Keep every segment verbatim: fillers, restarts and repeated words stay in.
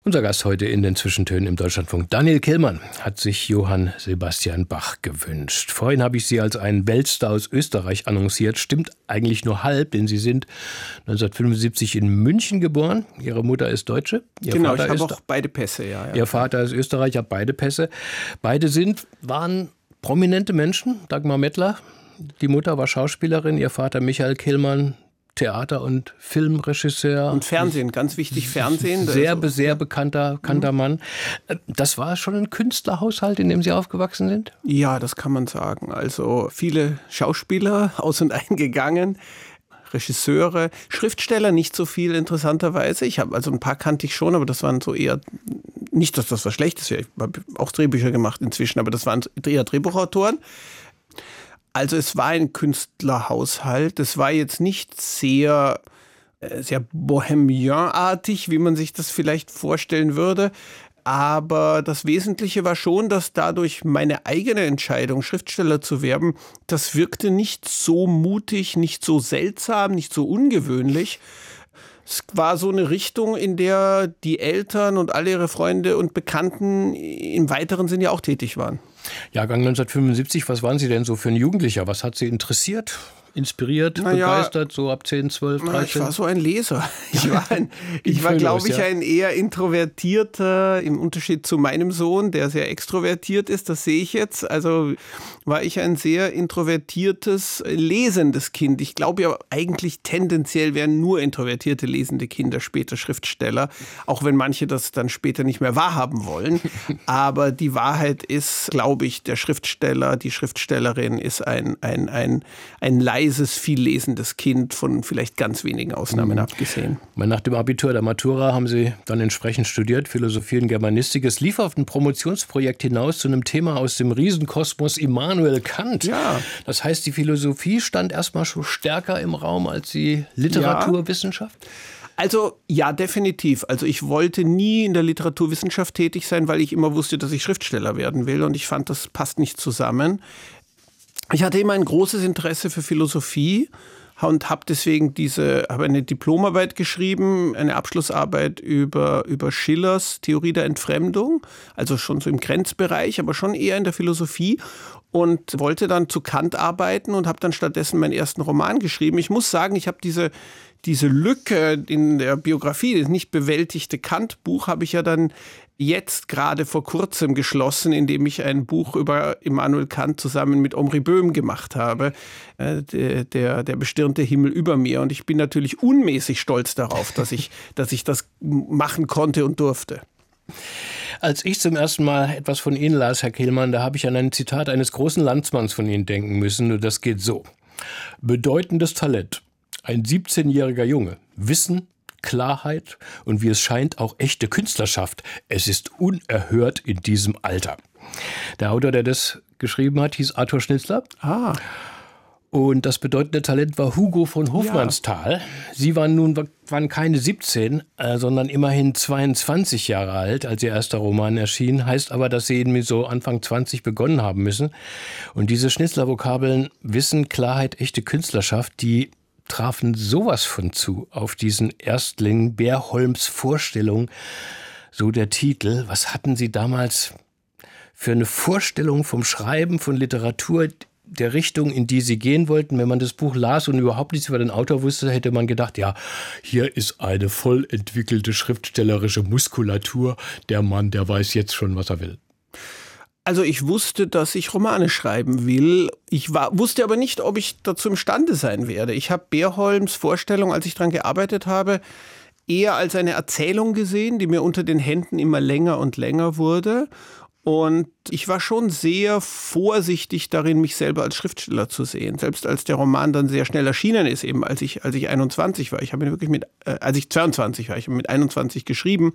Unser Gast heute in den Zwischentönen im Deutschlandfunk, Daniel Kehlmann, hat sich Johann Sebastian Bach gewünscht. Vorhin habe ich Sie als einen Weltstar aus Österreich annonciert. Stimmt eigentlich nur halb, denn Sie sind neunzehnhundertfünfundsiebzig in München geboren. Ihre Mutter ist Deutsche. Ihr genau, Vater ich habe ist, auch beide Pässe. Ja, ja. Ihr Vater ist Österreicher, beide Pässe. Beide sind, waren prominente Menschen. Dagmar Mettler, die Mutter war Schauspielerin, Ihr Vater Michael Kehlmann, Theater- und Filmregisseur. Und Fernsehen, ganz wichtig, Fernsehen. Sehr, also, sehr bekannter, bekannter mhm. Mann. Das war schon ein Künstlerhaushalt, in dem Sie aufgewachsen sind? Ja, das kann man sagen. Also viele Schauspieler aus und eingegangen, Regisseure, Schriftsteller nicht so viel interessanterweise. Ich habe also ein paar kannte ich schon, aber das waren so eher, nicht, dass das was Schlechtes wäre. Ich habe auch Drehbücher gemacht inzwischen, aber das waren eher Drehbuchautoren. Also es war ein Künstlerhaushalt. Es war jetzt nicht sehr, sehr bohemianartig, wie man sich das vielleicht vorstellen würde. Aber das Wesentliche war schon, dass dadurch meine eigene Entscheidung, Schriftsteller zu werden, das wirkte nicht so mutig, nicht so seltsam, nicht so ungewöhnlich. Es war so eine Richtung, in der die Eltern und alle ihre Freunde und Bekannten im weiteren Sinne ja auch tätig waren. Jahrgang neunzehnhundertfünfundsiebzig, was waren Sie denn so für ein Jugendlicher? Was hat Sie interessiert, inspiriert, Na begeistert, ja, so ab zehn, zwölf, dreizehn? Na, ich war so ein Leser. Ich war, ein, ich war glaube ich, ein eher introvertierter, im Unterschied zu meinem Sohn, der sehr extrovertiert ist, das sehe ich jetzt. Also war ich ein sehr introvertiertes, lesendes Kind. Ich glaube ja eigentlich tendenziell wären nur introvertierte, lesende Kinder später Schriftsteller, auch wenn manche das dann später nicht mehr wahrhaben wollen. Aber die Wahrheit ist, glaube ich, der Schriftsteller, die Schriftstellerin ist ein, ein, ein, ein leises, viel lesendes Kind, von vielleicht ganz wenigen Ausnahmen mhm. abgesehen. Nach dem Abitur der Matura haben Sie dann entsprechend studiert, Philosophie und Germanistik. Es lief auf ein Promotionsprojekt hinaus zu einem Thema aus dem Riesenkosmos Immanuel Kant. Ja. Das heißt, die Philosophie stand erstmal schon stärker im Raum als die Literaturwissenschaft? Ja. Also ja, definitiv. Also ich wollte nie in der Literaturwissenschaft tätig sein, weil ich immer wusste, dass ich Schriftsteller werden will und ich fand, das passt nicht zusammen. Ich hatte immer ein großes Interesse für Philosophie und habe deswegen diese, habe eine Diplomarbeit geschrieben, eine Abschlussarbeit über, über Schillers Theorie der Entfremdung, also schon so im Grenzbereich, aber schon eher in der Philosophie und wollte dann zu Kant arbeiten und habe dann stattdessen meinen ersten Roman geschrieben. Ich muss sagen, ich habe diese Diese Lücke in der Biografie, das nicht bewältigte Kant-Buch, habe ich ja dann jetzt gerade vor kurzem geschlossen, indem ich ein Buch über Immanuel Kant zusammen mit Omri Böhm gemacht habe, äh, der, der, der bestirnte Himmel über mir. Und ich bin natürlich unmäßig stolz darauf, dass ich, dass ich das machen konnte und durfte. Als ich zum ersten Mal etwas von Ihnen las, Herr Kehlmann, da habe ich an ein Zitat eines großen Landsmanns von Ihnen denken müssen. Und das geht so. Bedeutendes Talent. Ein siebzehnjähriger Junge. Wissen, Klarheit und wie es scheint auch echte Künstlerschaft. Es ist unerhört in diesem Alter. Der Autor, der das geschrieben hat, hieß Arthur Schnitzler. Ah. Und das bedeutende Talent war Hugo von Hofmannsthal. Ja. Sie waren nun waren keine siebzehn, äh, sondern immerhin zweiundzwanzig Jahre alt, als Ihr erster Roman erschien. Heißt aber, dass Sie eben so Anfang zwanzig begonnen haben müssen. Und diese Schnitzler-Vokabeln Wissen, Klarheit, echte Künstlerschaft, die trafen sowas von zu auf diesen Erstling Bärholms Vorstellung, so der Titel. Was hatten Sie damals für eine Vorstellung vom Schreiben von Literatur, der Richtung, in die Sie gehen wollten? Wenn man das Buch las und überhaupt nichts über den Autor wusste, hätte man gedacht, ja, hier ist eine voll entwickelte schriftstellerische Muskulatur. Der Mann, der weiß jetzt schon, was er will. Also ich wusste, dass ich Romane schreiben will. Ich war, wusste aber nicht, ob ich dazu imstande sein werde. Ich habe Bärholms Vorstellung, als ich daran gearbeitet habe, eher als eine Erzählung gesehen, die mir unter den Händen immer länger und länger wurde. Und ich war schon sehr vorsichtig darin, mich selber als Schriftsteller zu sehen. Selbst als der Roman dann sehr schnell erschienen ist, eben als ich, als ich einundzwanzig war. Ich habe ihn wirklich mit, äh, als ich zweiundzwanzig war, ich habe mit einundzwanzig geschrieben.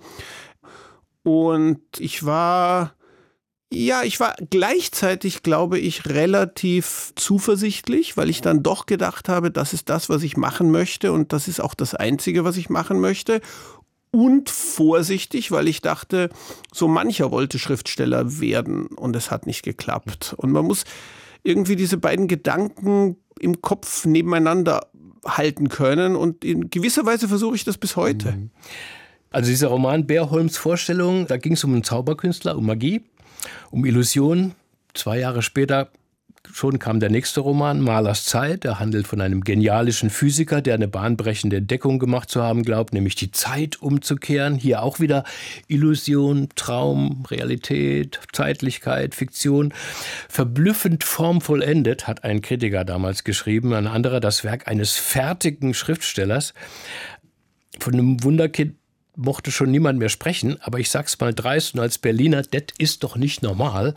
Und ich war... Ja, ich war gleichzeitig, glaube ich, relativ zuversichtlich, weil ich dann doch gedacht habe, das ist das, was ich machen möchte und das ist auch das Einzige, was ich machen möchte. Und vorsichtig, weil ich dachte, so mancher wollte Schriftsteller werden und es hat nicht geklappt. Und man muss irgendwie diese beiden Gedanken im Kopf nebeneinander halten können und in gewisser Weise versuche ich das bis heute. Also dieser Roman Beerholms Vorstellung, da ging es um einen Zauberkünstler, um Magie, um Illusionen. Zwei Jahre später schon kam der nächste Roman, Malers Zeit. Der handelt von einem genialischen Physiker, der eine bahnbrechende Entdeckung gemacht zu haben glaubt, nämlich die Zeit umzukehren. Hier auch wieder Illusion, Traum, Realität, Zeitlichkeit, Fiktion. Verblüffend formvollendet, hat ein Kritiker damals geschrieben. Ein anderer, das Werk eines fertigen Schriftstellers. Von einem Wunderkind mochte schon niemand mehr sprechen, aber ich sag's mal dreist und als Berliner, das ist doch nicht normal.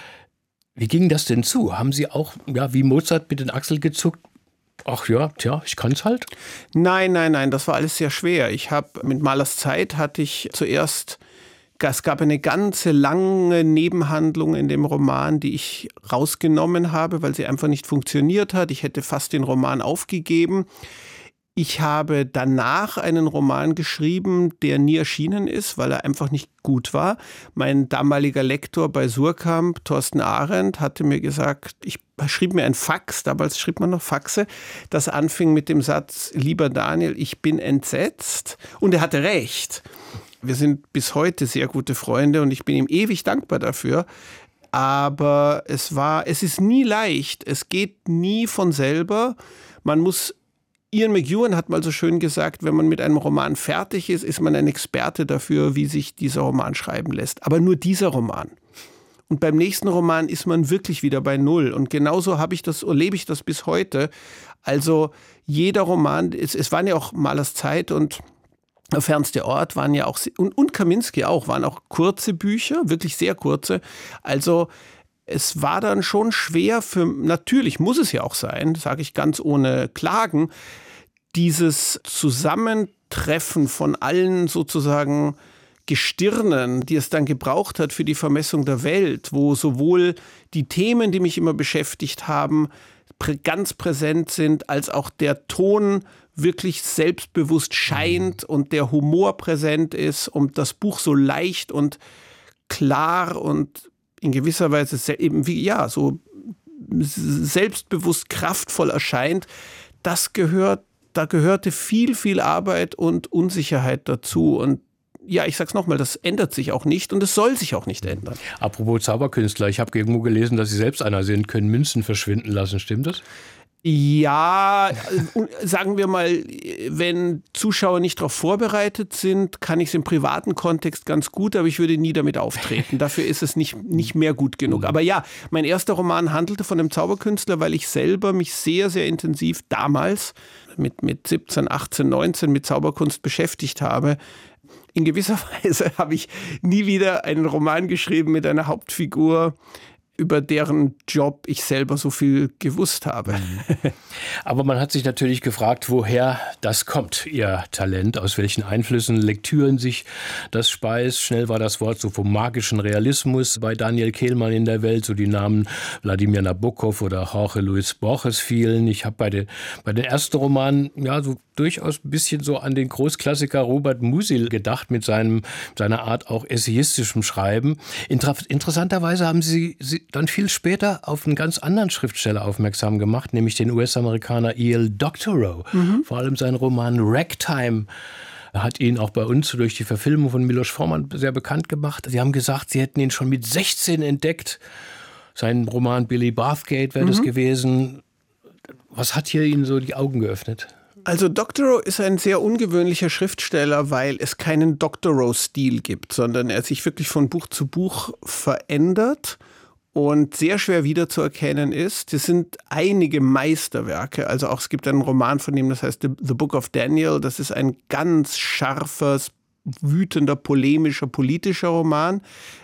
Wie ging das denn zu? Haben Sie auch, ja, wie Mozart mit den Achseln gezuckt? Ach ja, tja, ich kann's halt. Nein, nein, nein, das war alles sehr schwer. Ich habe mit Malers Zeit hatte ich zuerst, es gab eine ganze lange Nebenhandlung in dem Roman, die ich rausgenommen habe, weil sie einfach nicht funktioniert hat. Ich hätte fast den Roman aufgegeben. Ich habe danach einen Roman geschrieben, der nie erschienen ist, weil er einfach nicht gut war. Mein damaliger Lektor bei Suhrkamp, Thorsten Arendt, hatte mir gesagt, ich schrieb mir ein Fax, damals schrieb man noch Faxe, das anfing mit dem Satz, lieber Daniel, ich bin entsetzt. Und er hatte recht. Wir sind bis heute sehr gute Freunde und ich bin ihm ewig dankbar dafür. Aber es war, es ist nie leicht, es geht nie von selber. Man muss Ian McEwan hat mal so schön gesagt, wenn man mit einem Roman fertig ist, ist man ein Experte dafür, wie sich dieser Roman schreiben lässt. Aber nur dieser Roman. Und beim nächsten Roman ist man wirklich wieder bei Null. Und genauso habe ich das, erlebe ich das bis heute. Also jeder Roman, es, es waren ja auch Malers Zeit und Der fernste Ort waren ja auch, und, und Kaminski auch, waren auch kurze Bücher, wirklich sehr kurze. Also es war dann schon schwer für, natürlich muss es ja auch sein, sage ich ganz ohne Klagen, dieses Zusammentreffen von allen sozusagen Gestirnen, die es dann gebraucht hat für die Vermessung der Welt, wo sowohl die Themen, die mich immer beschäftigt haben, ganz präsent sind, als auch der Ton wirklich selbstbewusst scheint und der Humor präsent ist und das Buch so leicht und klar und in gewisser Weise eben wie, ja, so selbstbewusst kraftvoll erscheint, das gehört, da gehörte viel, viel Arbeit und Unsicherheit dazu. Und ja, ich sag's nochmal, das ändert sich auch nicht und es soll sich auch nicht ändern. Apropos Zauberkünstler, ich habe irgendwo gelesen, dass Sie selbst einer sind, können Münzen verschwinden lassen, stimmt das? Ja, sagen wir mal, wenn Zuschauer nicht darauf vorbereitet sind, kann ich es im privaten Kontext ganz gut, aber ich würde nie damit auftreten. Dafür ist es nicht, nicht mehr gut genug. Aber ja, mein erster Roman handelte von einem Zauberkünstler, weil ich selber mich sehr, sehr intensiv damals mit, mit siebzehn, achtzehn, neunzehn mit Zauberkunst beschäftigt habe. In gewisser Weise habe ich nie wieder einen Roman geschrieben mit einer Hauptfigur, über deren Job ich selber so viel gewusst habe. Aber man hat sich natürlich gefragt, woher das kommt, Ihr Talent, aus welchen Einflüssen, Lektüren sich das speist. Schnell war das Wort so vom magischen Realismus bei Daniel Kehlmann in der Welt, so die Namen Wladimir Nabokov oder Jorge Luis Borges fielen. Ich habe bei den, bei den ersten Romanen ja so durchaus ein bisschen so an den Großklassiker Robert Musil gedacht, mit seinem, seiner Art auch essayistischem Schreiben. Inter- interessanterweise haben Sie, Sie dann viel später auf einen ganz anderen Schriftsteller aufmerksam gemacht, nämlich den U S-Amerikaner E L Doctorow. Mhm. Vor allem sein Roman Ragtime hat ihn auch bei uns durch die Verfilmung von Milos Forman sehr bekannt gemacht. Sie haben gesagt, Sie hätten ihn schon mit sechzehn entdeckt. Sein Roman Billy Bathgate wäre mhm. das gewesen. Was hat hier Ihnen so die Augen geöffnet? Also Doctorow ist ein sehr ungewöhnlicher Schriftsteller, weil es keinen Doctorow-Stil gibt, sondern er sich wirklich von Buch zu Buch verändert und sehr schwer wiederzuerkennen ist. Es sind einige Meisterwerke, also auch es gibt einen Roman von ihm, das heißt The, The Book of Daniel, das ist ein ganz scharfer, wütender, polemischer, politischer Roman.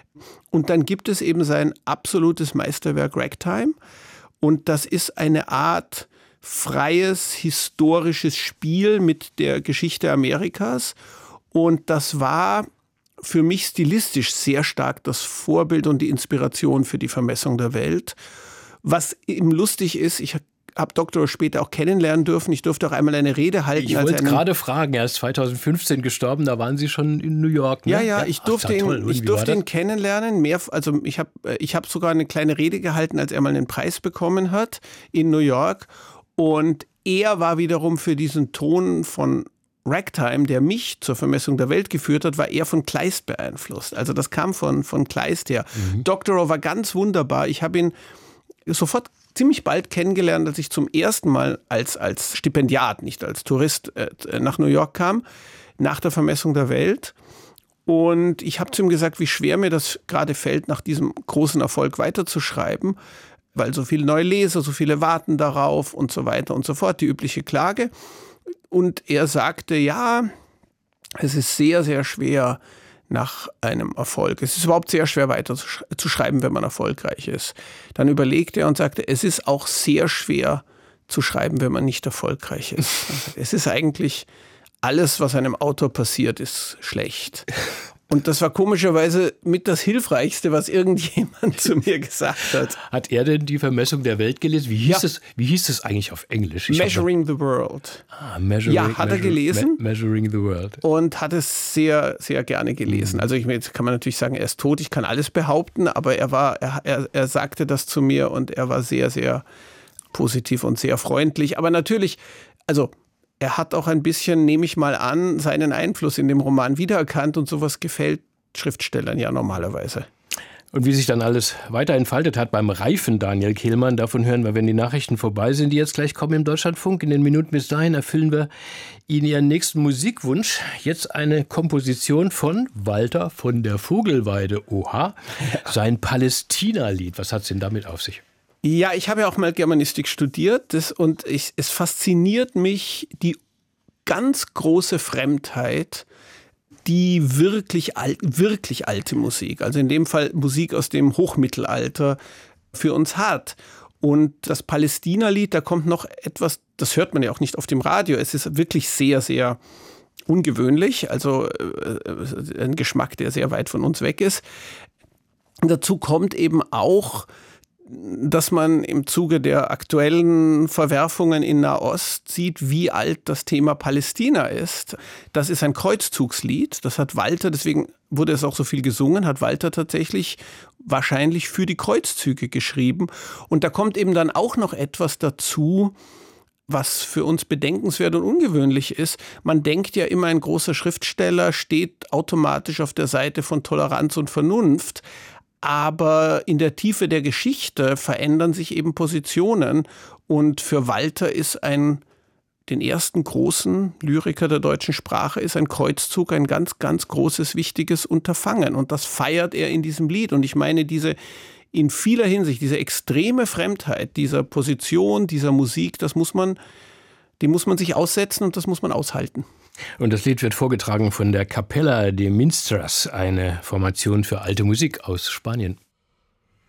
Und dann gibt es eben sein absolutes Meisterwerk Ragtime und das ist eine Art freies, historisches Spiel mit der Geschichte Amerikas. Und das war für mich stilistisch sehr stark das Vorbild und die Inspiration für die Vermessung der Welt. Was eben lustig ist, ich habe Doctorow später auch kennenlernen dürfen. Ich durfte auch einmal eine Rede halten. Ich wollte gerade fragen, er ist zweitausendfünfzehn gestorben, da waren Sie schon in New York. Ne? Ja, ja, ich durfte, Ach, ihn, toll. ich durfte ihn kennenlernen. Mehr, also ich habe ich hab sogar eine kleine Rede gehalten, als er mal einen Preis bekommen hat in New York. Und er war wiederum für diesen Ton von Ragtime, der mich zur Vermessung der Welt geführt hat, war eher von Kleist beeinflusst. Also das kam von, von Kleist her. Mhm. Doctorow war ganz wunderbar. Ich habe ihn sofort ziemlich bald kennengelernt, als ich zum ersten Mal als, als Stipendiat, nicht als Tourist, äh, nach New York kam, nach der Vermessung der Welt. Und ich habe zu ihm gesagt, wie schwer mir das gerade fällt, nach diesem großen Erfolg weiterzuschreiben, weil so viele neue Leser, so viele warten darauf und so weiter und so fort, die übliche Klage. Und er sagte, ja, es ist sehr, sehr schwer nach einem Erfolg. Es ist überhaupt sehr schwer weiter zu schreiben, wenn man erfolgreich ist. Dann überlegte er und sagte, es ist auch sehr schwer zu schreiben, wenn man nicht erfolgreich ist. Es ist eigentlich alles, was einem Autor passiert, ist schlecht. Und das war komischerweise mit das Hilfreichste, was irgendjemand zu mir gesagt hat. Hat er denn die Vermessung der Welt gelesen? Wie hieß, ja. es, wie hieß es eigentlich auf Englisch? Ich Measuring the World. Ah, measuring, ja, hat er gelesen. Me- measuring the World. Und hat es sehr, sehr gerne gelesen. Mhm. Also ich, jetzt kann man natürlich sagen, er ist tot, ich kann alles behaupten, aber er, war, er, er, er sagte das zu mir und er war sehr, sehr positiv und sehr freundlich. Aber natürlich, also er hat auch ein bisschen, nehme ich mal an, seinen Einfluss in dem Roman wiedererkannt und sowas gefällt Schriftstellern ja normalerweise. Und wie sich dann alles weiter entfaltet hat beim reifen Daniel Kehlmann, davon hören wir, wenn die Nachrichten vorbei sind, die jetzt gleich kommen im Deutschlandfunk. In den Minuten bis dahin erfüllen wir Ihnen Ihren nächsten Musikwunsch. Jetzt eine Komposition von Walter von der Vogelweide. Oha, sein Palästina-Lied. Was hat es denn damit auf sich? Ja, ich habe ja auch mal Germanistik studiert das, und ich, es fasziniert mich die ganz große Fremdheit, die wirklich, alt, wirklich alte Musik, also in dem Fall Musik aus dem Hochmittelalter, für uns hat. Und das Palästina-Lied, da kommt noch etwas, das hört man ja auch nicht auf dem Radio, es ist wirklich sehr, sehr ungewöhnlich, also äh, ein Geschmack, der sehr weit von uns weg ist. Und dazu kommt eben auch, dass man im Zuge der aktuellen Verwerfungen in Nahost sieht, wie alt das Thema Palästina ist. Das ist ein Kreuzzugslied, das hat Walter, deswegen wurde es auch so viel gesungen, hat Walter tatsächlich wahrscheinlich für die Kreuzzüge geschrieben. Und da kommt eben dann auch noch etwas dazu, was für uns bedenkenswert und ungewöhnlich ist. Man denkt ja immer, ein großer Schriftsteller steht automatisch auf der Seite von Toleranz und Vernunft. Aber in der Tiefe der Geschichte verändern sich eben Positionen. Und für Walter ist ein, den ersten großen Lyriker der deutschen Sprache, ist ein Kreuzzug ein ganz, ganz großes, wichtiges Unterfangen. Und das feiert er in diesem Lied. Und ich meine, diese in vieler Hinsicht, diese extreme Fremdheit dieser Position, dieser Musik, das muss man, dem muss man sich aussetzen und das muss man aushalten. Und das Lied wird vorgetragen von der Capella de Minstras, eine Formation für alte Musik aus Spanien.